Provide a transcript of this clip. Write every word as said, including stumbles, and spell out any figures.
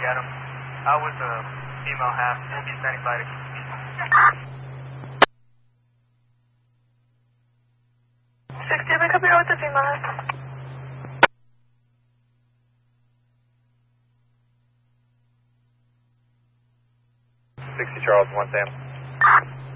get him. I was a female half. We'll be standing by to sixty-seven, copy out with the female half. sixty Charles, one Sam.